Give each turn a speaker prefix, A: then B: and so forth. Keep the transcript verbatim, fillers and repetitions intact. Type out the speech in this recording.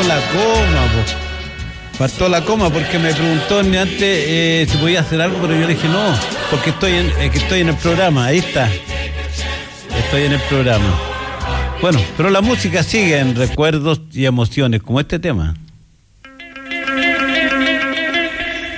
A: la coma, po. Faltó la coma porque me preguntó antes eh, si podía hacer algo, pero yo le dije no, porque estoy en, eh, que estoy en el programa, ahí está. Estoy en el programa. Bueno, pero la música sigue en recuerdos y emociones, como este tema.